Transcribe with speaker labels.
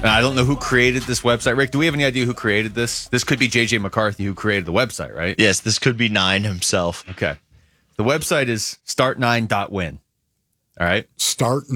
Speaker 1: I don't know who created this website. Rick, do we have any idea who created this? This could be J.J. McCarthy who created the website, right?
Speaker 2: Yes, this could be Nine himself.
Speaker 1: Okay. The website is start9.win. All right.
Speaker 3: Start